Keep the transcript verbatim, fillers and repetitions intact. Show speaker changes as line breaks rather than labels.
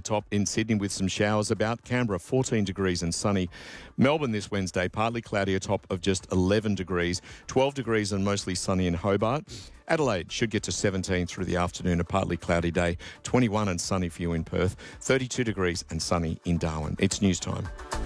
top in Sydney with some showers about. Canberra, fourteen degrees and sunny. Melbourne this Wednesday, partly cloudy, a top of just eleven degrees. twelve degrees and mostly sunny in Hobart. Adelaide should get to seventeen through the afternoon, a partly cloudy day. twenty-one and sunny for you in Perth. thirty-two degrees and sunny in Darwin. It's news time.